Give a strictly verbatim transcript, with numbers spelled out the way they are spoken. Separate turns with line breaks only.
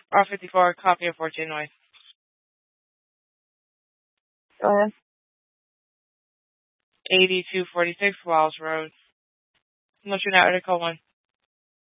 R fifty-four, copy of fourteen noise.
Go ahead.
eighty-two forty-six Walls Road. What's your network code one?